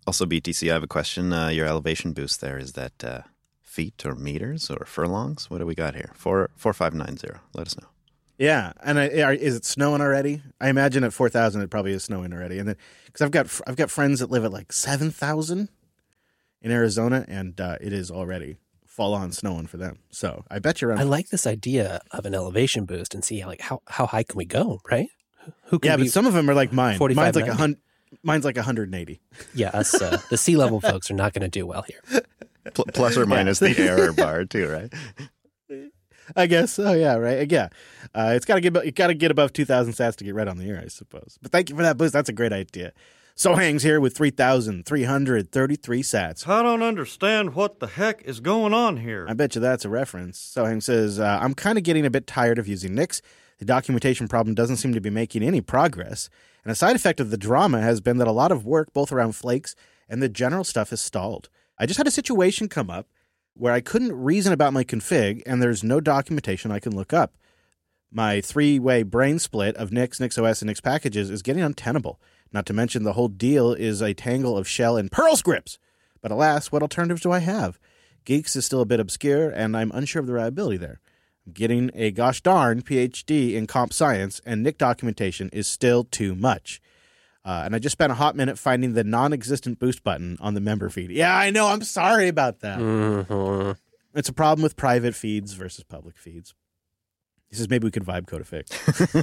[SPEAKER 3] Also, B T C, I have a question. Uh, your elevation boost there, is that uh, feet or meters or furlongs? What do we got here? Four four five nine zero. Let us know.
[SPEAKER 2] Yeah, and I, are- is it snowing already? I imagine at four thousand it probably is snowing already. And then because I've got I've got friends that live at like seven thousand in Arizona, and uh, it is already full on snowing for them. So I bet you're
[SPEAKER 1] I
[SPEAKER 2] around.
[SPEAKER 1] like this idea of an elevation boost and see like how, how high can we go, right? Who can
[SPEAKER 2] Yeah,
[SPEAKER 1] we,
[SPEAKER 2] but some of them are like mine.
[SPEAKER 1] forty-five,
[SPEAKER 2] Mine's like a
[SPEAKER 1] ninety.
[SPEAKER 2] hundred. Mine's like one hundred eighty.
[SPEAKER 1] yeah, us uh, the sea level folks are not going to do well here.
[SPEAKER 3] Pl- plus or minus the error bar, too, right?
[SPEAKER 2] I guess. Oh yeah, right. Yeah, uh, it's got to get it got to get above two thousand sats to get right on the air, I suppose. But thank you for that boost. That's a great idea. So hangs here with three thousand three hundred thirty-three sats.
[SPEAKER 8] I don't understand what the heck is going on here.
[SPEAKER 2] I bet you that's a reference. Sohang says, uh, I'm kind of getting a bit tired of using Nix. The documentation problem doesn't seem to be making any progress. And a side effect of the drama has been that a lot of work, both around flakes and the general stuff, has stalled. I just had a situation come up where I couldn't reason about my config, and there's no documentation I can look up. My three-way brain split of Nix, NixOS, and Nix packages is getting untenable. Not to mention the whole deal is a tangle of shell and Perl scripts. But alas, what alternatives do I have? Geeks is still a bit obscure, and I'm unsure of the reliability there. I'm getting a gosh darn P H D in comp science, and N I C documentation is still too much. Uh, and I just spent a hot minute finding the non-existent boost button on the member feed. Yeah, I know. I'm sorry about that.
[SPEAKER 1] Mhm.
[SPEAKER 2] It's a problem with private feeds versus public feeds. He says maybe we could vibe code a fix.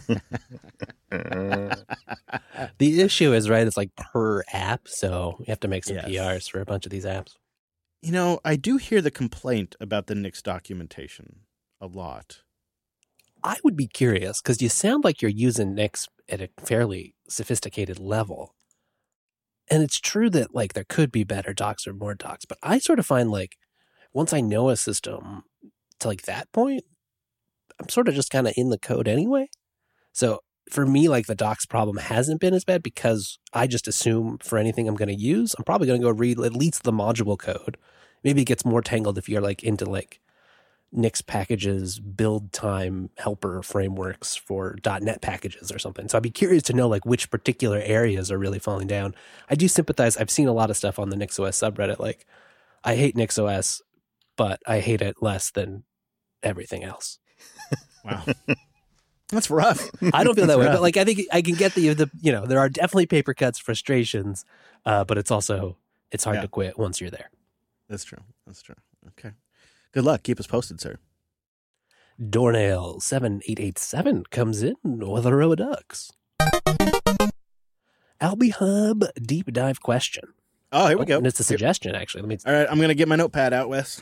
[SPEAKER 1] The issue is, right, it's like per app, so you have to make some
[SPEAKER 2] Yes.
[SPEAKER 1] P Rs for a bunch of these apps.
[SPEAKER 2] You know, I do hear the complaint about the Nix documentation a lot.
[SPEAKER 1] I would be curious because you sound like you're using Nix at a fairly sophisticated level. And it's true that like there could be better docs or more docs, but I sort of find like once I know a system to like that point, I'm sort of just kind of in the code anyway. So for me, like the docs problem hasn't been as bad because I just assume for anything I'm going to use, I'm probably going to go read at least the module code. Maybe it gets more tangled if you're like into like Nix packages, build time helper frameworks for .NET packages or something. So I'd be curious to know like which particular areas are really falling down. I do sympathize. I've seen a lot of stuff on the NixOS subreddit. Like I hate NixOS, but I hate it less than everything else.
[SPEAKER 2] Wow. That's rough.
[SPEAKER 1] I don't feel that way,
[SPEAKER 2] That's
[SPEAKER 1] but like I think I can get the the you know there are definitely paper cuts, frustrations, uh, but it's also it's hard
[SPEAKER 2] Yeah.
[SPEAKER 1] to quit once you're there.
[SPEAKER 2] That's true. That's true. Okay. Good luck. Keep us posted, sir.
[SPEAKER 1] Dornail seven eight eight seven comes in with a row of ducks. AlbiHub deep dive question.
[SPEAKER 2] Oh, here we go.
[SPEAKER 1] And it's a suggestion, actually. Let me
[SPEAKER 2] All right, I'm going to get my notepad out, Wes.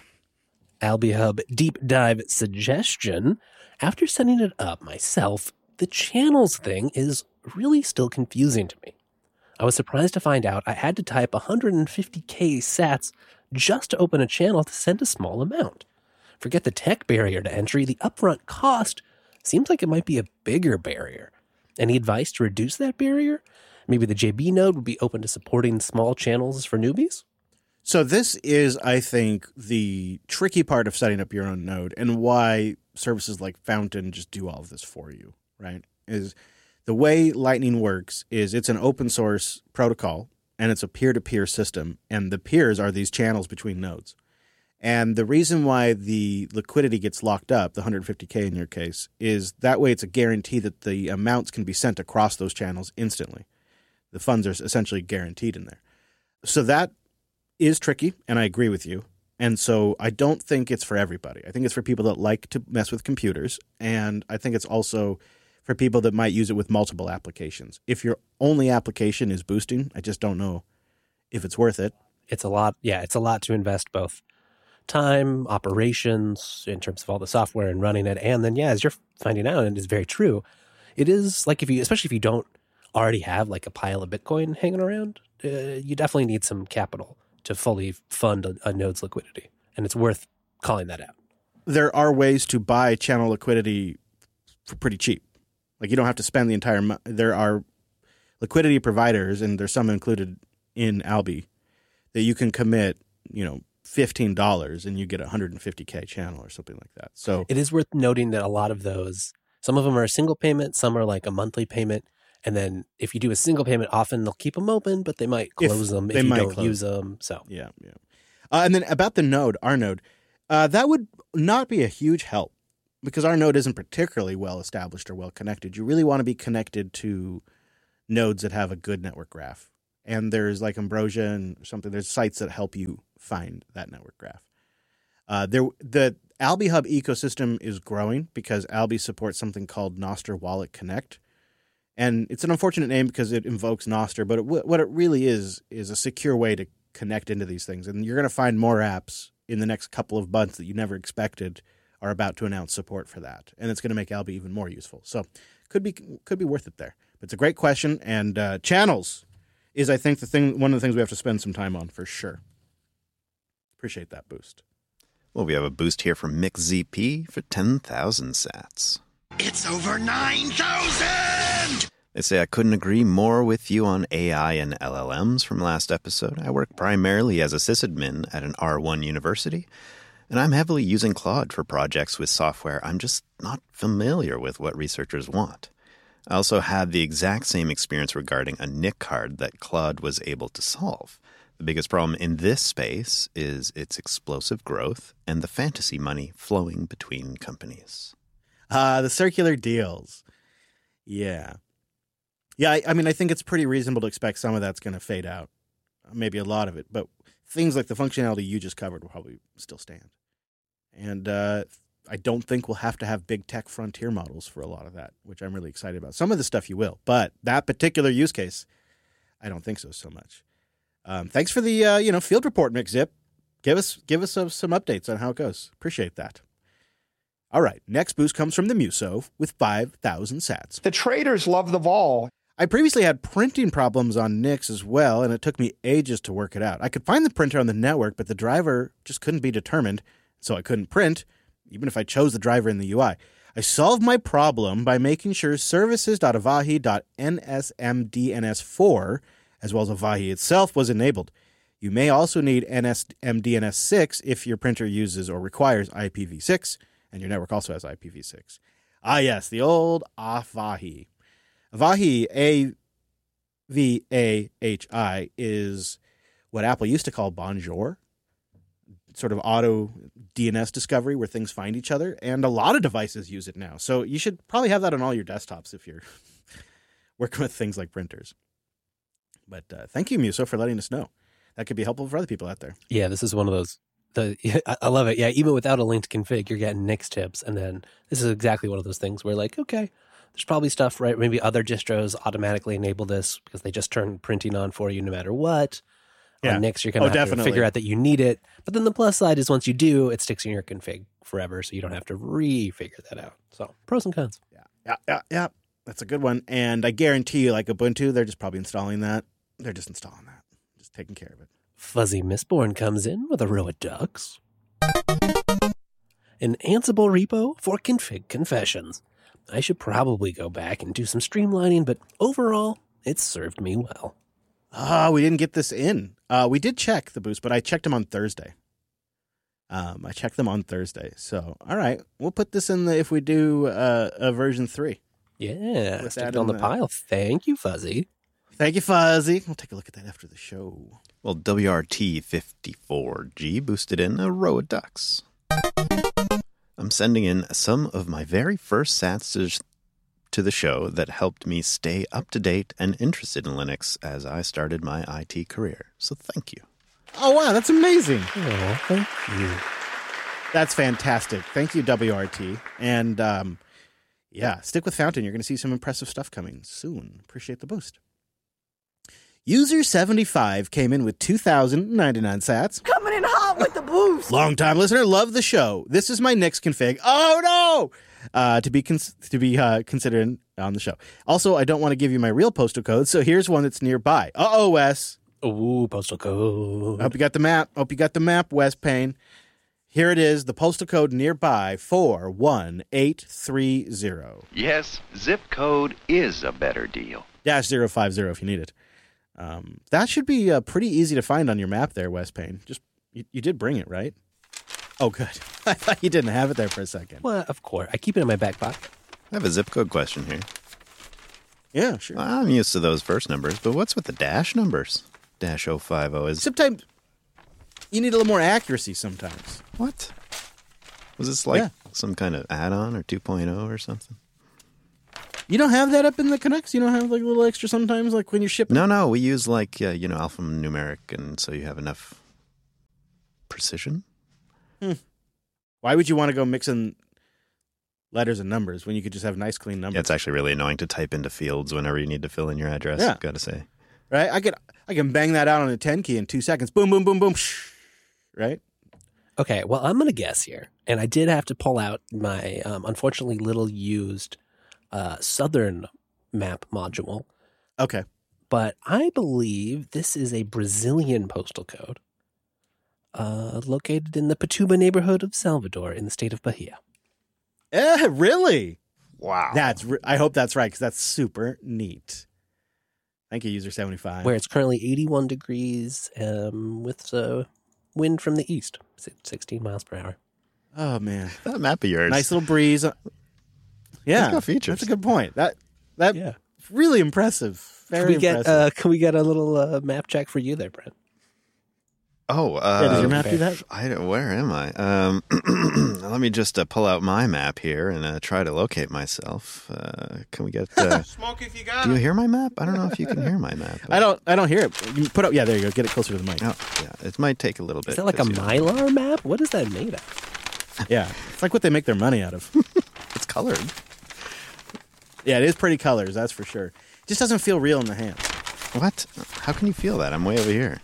[SPEAKER 1] AlbiHub deep dive suggestion. After setting it up myself, the channels thing is really still confusing to me. I was surprised to find out I had to type one hundred fifty K sats just to open a channel to send a small amount. Forget the tech barrier to entry, the upfront cost seems like it might be a bigger barrier. Any advice to reduce that barrier? Maybe the J B node would be open to supporting small channels for newbies?
[SPEAKER 2] So this is, I think, the tricky part of setting up your own node and why services like Fountain just do all of this for you, right? Is the way Lightning works is it's an open source protocol and it's a peer-to-peer system, and the peers are these channels between nodes. And the reason why the liquidity gets locked up, the one hundred fifty K in your case, is that way it's a guarantee that the amounts can be sent across those channels instantly. The funds are essentially guaranteed in there. So that is tricky, and I agree with you. And so I don't think it's for everybody. I think it's for people that like to mess with computers, and I think it's also for people that might use it with multiple applications. If your only application is boosting, I just don't know if it's worth it.
[SPEAKER 1] It's a lot. Yeah, it's a lot to invest both time, operations, in terms of all the software and running it. And then, yeah, as you're finding out, and it's very true, it is like if you, especially if you don't already have like a pile of Bitcoin hanging around, uh, you definitely need some capital to fully fund a, a node's liquidity. And it's worth calling that out.
[SPEAKER 2] There are ways to buy channel liquidity for pretty cheap. Like you don't have to spend the entire mo- there are liquidity providers, and there's some included in Albi, that you can commit, you know, fifteen dollars and you get a one hundred fifty K channel or something like that. So
[SPEAKER 1] It is worth noting that a lot of those, some of them are a single payment, some are like a monthly payment, And then if you do a single payment, often they'll keep them open, but they might
[SPEAKER 2] If
[SPEAKER 1] close them if
[SPEAKER 2] they
[SPEAKER 1] you
[SPEAKER 2] might
[SPEAKER 1] don't
[SPEAKER 2] close
[SPEAKER 1] use them. So
[SPEAKER 2] Yeah, yeah. Uh, and then about the node, our node, uh, that would not be a huge help because our node isn't particularly well established or well connected. You really want to be connected to nodes that have a good network graph. And there's like Ambrosia and something. There's sites that help you find that network graph. Uh, there, the Alby Hub ecosystem is growing because Alby supports something called Nostr Wallet Connect. And it's an unfortunate name because it invokes Nostr, but it, what it really is is a secure way to connect into these things. And you're going to find more apps in the next couple of months that you never expected are about to announce support for that. And it's going to make Alby even more useful. So could be could be worth it there. But it's a great question. And uh, channels is, I think, the thing. one of the things we have to spend some time on for sure. Appreciate that boost.
[SPEAKER 3] Well, we have a boost here from Mick Z P for ten thousand sats.
[SPEAKER 5] It's over nine thousand!
[SPEAKER 3] They say, I couldn't agree more with you on A I and L L Ms from last episode. I work primarily as a sysadmin at an R one university, and I'm heavily using Claude for projects with software I'm just not familiar with what researchers want. I also had the exact same experience regarding a N I C card that Claude was able to solve. The biggest problem in this space is its explosive growth and the fantasy money flowing between companies.
[SPEAKER 2] Uh, the circular deals. Yeah. Yeah, I, I mean, I think it's pretty reasonable to expect some of that's going to fade out. Maybe a lot of it. But things like the functionality you just covered will probably still stand. And uh, I don't think we'll have to have big tech frontier models for a lot of that, which I'm really excited about. Some of the stuff you will. But that particular use case, I don't think so so much. Um, thanks for the uh, you know field report, McZip. Give us, give us uh, some updates on how it goes. Appreciate that. All right, next boost comes from the Muso with five thousand sats.
[SPEAKER 9] The traders love the vol.
[SPEAKER 2] I previously had printing problems on Nix as well, and it took me ages to work it out. I could find the printer on the network, but the driver just couldn't be determined, so I couldn't print, even if I chose the driver in the U I. I solved my problem by making sure services.avahi dot N S M D N S four, as well as Avahi itself, was enabled. You may also need N S M D N S six if your printer uses or requires I P v six, and your network also has I P v six. Ah, yes, the old Avahi. Avahi, A V A H I, is what Apple used to call Bonjour, sort of auto D N S discovery where things find each other, and a lot of devices use it now. So you should probably have that on all your desktops if you're working with things like printers. But uh, thank you, Muso, for letting us know. That could be helpful for other people out there.
[SPEAKER 1] yeah, this is one of those. The I love it. Yeah, even without a linked config, you're getting Nix tips, and then this is exactly one of those things where, like, okay, there's probably stuff, right? Maybe other distros automatically enable this because they just turn printing on for you no matter what.
[SPEAKER 2] Yeah.
[SPEAKER 1] On Nix, you're going to
[SPEAKER 2] Oh,
[SPEAKER 1] have
[SPEAKER 2] definitely.
[SPEAKER 1] to figure out that you need it. But then the plus side is once you do, it sticks in your config forever, so you don't have to re-figure that out. So pros and cons.
[SPEAKER 2] Yeah, yeah, yeah, yeah. That's a good one. And I guarantee you, like Ubuntu, they're just probably installing that. They're just installing that. Just taking care of it.
[SPEAKER 1] Fuzzy Mistborn comes in with a row of ducks. An Ansible repo for config confessions. I should probably go back and do some streamlining, but overall, it's served me well.
[SPEAKER 2] Ah, we didn't get this in. Uh, we did check the boost, but I checked them on Thursday. Um, I checked them on Thursday. So, all right, we'll put this in the if we do uh, a version three.
[SPEAKER 1] Yeah,
[SPEAKER 2] Put
[SPEAKER 1] stick
[SPEAKER 2] that
[SPEAKER 1] it on
[SPEAKER 2] in
[SPEAKER 1] the
[SPEAKER 2] the-
[SPEAKER 1] pile. Thank you, Fuzzy.
[SPEAKER 2] Thank you, Fuzzy. We'll take a look at that after the show.
[SPEAKER 3] Well, W R T fifty-four G boosted in a row of ducks. I'm sending in some of my very first sats to, to the show that helped me stay up to date and interested in Linux as I started my I T career. So thank you.
[SPEAKER 2] Oh, wow, that's amazing.
[SPEAKER 1] Oh, thank you.
[SPEAKER 2] That's fantastic. Thank you, W R T. And um, yeah, stick with Fountain. You're going to see some impressive stuff coming soon. Appreciate the boost. User seventy-five came in with two thousand ninety-nine sats.
[SPEAKER 5] Coming in hot with the boost.
[SPEAKER 2] Long-time listener, love the show. This is my Nix config. Oh, no! Uh, to be cons- to be uh, considered on the show. Also, I don't want to give you my real postal code, so here's one that's nearby. Uh-oh, Wes.
[SPEAKER 1] Ooh, postal code.
[SPEAKER 2] I hope you got the map. Hope you got the map, Wes Payne. Here it is, the postal code nearby, four one eight three zero.
[SPEAKER 10] Yes, zip code is a better deal.
[SPEAKER 2] Dash zero five zero if you need it. Um, that should be uh, pretty easy to find on your map there, Wes Payne. Just you, you did bring it, right? Oh, good. I thought you didn't have it there for a second.
[SPEAKER 1] Well, of course. I keep it in my back pocket.
[SPEAKER 3] I have a zip code question here.
[SPEAKER 2] Yeah, sure.
[SPEAKER 3] Well, I'm used to those first numbers, but what's with the dash numbers? Dash oh five oh is...
[SPEAKER 2] Sometimes you need a little more accuracy sometimes.
[SPEAKER 3] What? Was this like
[SPEAKER 2] Yeah.
[SPEAKER 3] some kind of add-on or two point oh or something?
[SPEAKER 2] You don't have that up in the Canucks? You don't have like a little extra sometimes, like when you're shipping?
[SPEAKER 3] No, no. We use like, uh, you know, alphanumeric, and so you have enough precision.
[SPEAKER 2] Hmm. Why would you want to go mixing letters and numbers when you could just have nice, clean numbers?
[SPEAKER 3] Yeah, it's actually really annoying to type into fields whenever you need to fill in your address,
[SPEAKER 2] Yeah.
[SPEAKER 3] I've got to say.
[SPEAKER 2] Right? I could, I can bang that out on a ten key in two seconds. Boom, boom, boom, boom. Shh. Right?
[SPEAKER 1] Okay, well, I'm going to guess here. And I did have to pull out my, um, unfortunately, little used uh, Southern map module.
[SPEAKER 2] Okay.
[SPEAKER 1] But I believe this is a Brazilian postal code uh, located in the Patuba neighborhood of Salvador in the state of Bahia.
[SPEAKER 2] Eh, really?
[SPEAKER 3] Wow.
[SPEAKER 2] That's. Re- I hope that's right, because that's super neat. Thank you, user seventy-five.
[SPEAKER 1] Where it's currently eighty-one degrees um, with uh, wind from the east, sixteen miles per hour.
[SPEAKER 2] Oh, man.
[SPEAKER 3] That map of yours.
[SPEAKER 2] Nice little breeze. Yeah.
[SPEAKER 3] It's got features.
[SPEAKER 2] That's a good point. That that
[SPEAKER 1] Yeah.
[SPEAKER 2] really impressive. Very
[SPEAKER 1] Can we get
[SPEAKER 2] impressive.
[SPEAKER 1] uh, can we get a little uh, map check for you there, Brent?
[SPEAKER 3] Oh, uh,
[SPEAKER 2] yeah, does your map do that?
[SPEAKER 3] I don't, where am I? Um, let me just uh, pull out my map here and uh, try to locate myself. Uh, can we get? Uh,
[SPEAKER 8] Smoke if you got
[SPEAKER 3] do you hear my map? I don't know if you can hear my map.
[SPEAKER 2] I don't. I don't hear it. You put up. Yeah, there you go. Get it closer to the mic.
[SPEAKER 3] Oh, yeah, it might take a little bit.
[SPEAKER 1] Is that like a
[SPEAKER 3] 'cause, you know,
[SPEAKER 1] Mylar map? What is that made of?
[SPEAKER 2] Yeah, it's like what they make their money out of.
[SPEAKER 3] It's colored.
[SPEAKER 2] Yeah, it is pretty colors. That's for sure. It just doesn't feel real in the hands.
[SPEAKER 3] What? How can you feel that? I'm way over here.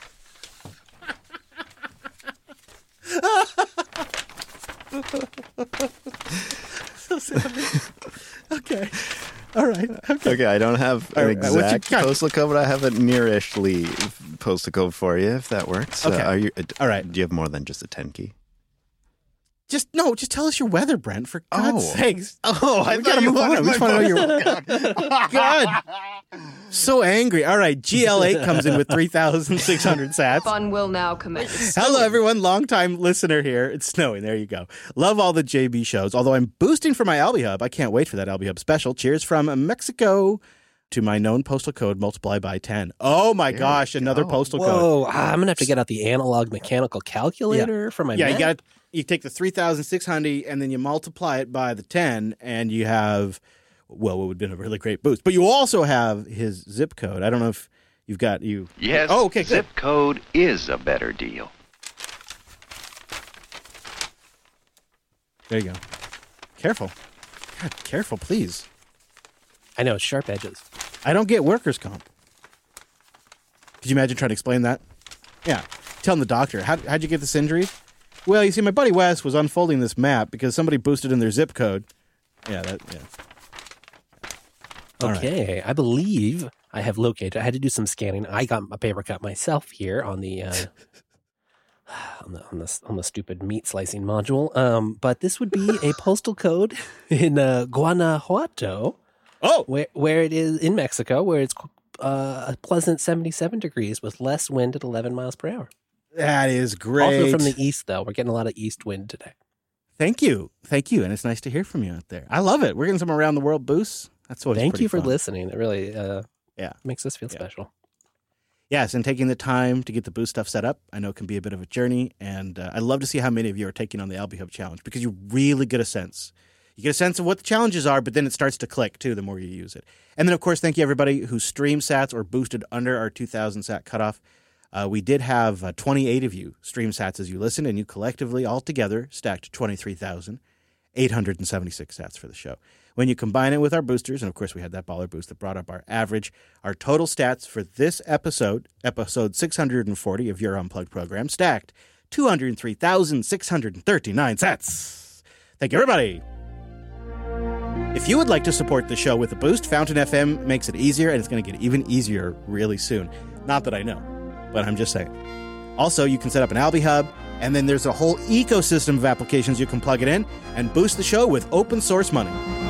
[SPEAKER 2] So silly. Okay. All right. Okay.
[SPEAKER 3] Okay, I don't have an
[SPEAKER 2] All right, what's your
[SPEAKER 3] exact
[SPEAKER 2] count?
[SPEAKER 3] postal code, but I have a nearishly postal code for you, if that works.
[SPEAKER 2] Okay.
[SPEAKER 3] Uh, are you? Uh,
[SPEAKER 2] All right.
[SPEAKER 3] Do you have more than just a ten key?
[SPEAKER 2] Just no. Just tell us your weather, Brent. For God's
[SPEAKER 3] Oh.
[SPEAKER 2] sakes.
[SPEAKER 3] Oh,
[SPEAKER 2] we gotta move on. We just want to know your. God. So angry. All right. G L eight comes in with three thousand six hundred sats.
[SPEAKER 11] Fun will now commence.
[SPEAKER 2] Hello, everyone. Longtime listener here. It's snowing. There you go. Love all the J B shows. Although I'm boosting for my Albie Hub. I can't wait for that Albie Hub special. Cheers from Mexico to my known postal code multiplied by ten. Oh, my
[SPEAKER 3] There
[SPEAKER 2] gosh.
[SPEAKER 3] we
[SPEAKER 2] Another
[SPEAKER 3] go.
[SPEAKER 2] postal code.
[SPEAKER 1] Whoa, ah, I'm going to have to get out the analog mechanical calculator for my
[SPEAKER 2] Yeah,
[SPEAKER 1] map.
[SPEAKER 2] you got you take the three thousand six hundred and then you multiply it by the ten and you have, well, what would have been a really great boost. But you also have his zip code. I don't know if you've got you.
[SPEAKER 10] Yes,
[SPEAKER 2] Oh, okay, good.
[SPEAKER 10] zip code is a better deal.
[SPEAKER 2] There you go. Careful. God, careful, please.
[SPEAKER 1] I know, sharp edges.
[SPEAKER 2] I don't get workers' comp. Could you imagine trying to explain that? Yeah. Telling the doctor, How, how'd you get this injury? Well, you see, my buddy Wes was unfolding this map because somebody boosted in their zip code. Yeah, that, yeah. All right.
[SPEAKER 1] Okay, I believe I have located. I had to do some scanning. I got a paper cut myself here on the uh, on the on the on the stupid meat slicing module. Um, but this would be a postal code in uh, Guanajuato.
[SPEAKER 2] Oh,
[SPEAKER 1] where where it is in Mexico, where it's uh, a pleasant seventy-seven degrees with less wind at eleven miles per hour.
[SPEAKER 2] That is great.
[SPEAKER 1] Also from the east, though, we're getting a lot of east wind today.
[SPEAKER 2] Thank you. Thank you. And it's nice to hear from you out there. I love it. We're getting some around the world boosts. That's always
[SPEAKER 1] Thank
[SPEAKER 2] pretty
[SPEAKER 1] you for
[SPEAKER 2] fun.
[SPEAKER 1] listening. It really uh,
[SPEAKER 2] Yeah.
[SPEAKER 1] makes us feel
[SPEAKER 2] Yeah.
[SPEAKER 1] special.
[SPEAKER 2] Yes, and taking the time to get the boost stuff set up. I know it can be a bit of a journey, and uh, I'd love to see how many of you are taking on the Albie Hub challenge because you really get a sense. You get a sense of what the challenges are, but then it starts to click, too, the more you use it. And then, of course, thank you, everybody who streamed sats or boosted under our two thousand sat cutoff. Uh, we did have uh, twenty-eight of you stream sats as you listened, and you collectively, all together, stacked twenty-three thousand eight hundred seventy-six sats for the show. When you combine it with our boosters, and of course we had that baller boost that brought up our average, our total stats for this episode, episode six hundred forty of your Unplugged program, stacked two hundred three thousand six hundred thirty-nine sats. Thank you, everybody. If you would like to support the show with a boost, Fountain F M makes it easier, and it's going to get even easier really soon. Not that I know, but I'm just saying. Also, you can set up an Albie Hub, and then there's a whole ecosystem of applications you can plug it in and boost the show with open source money.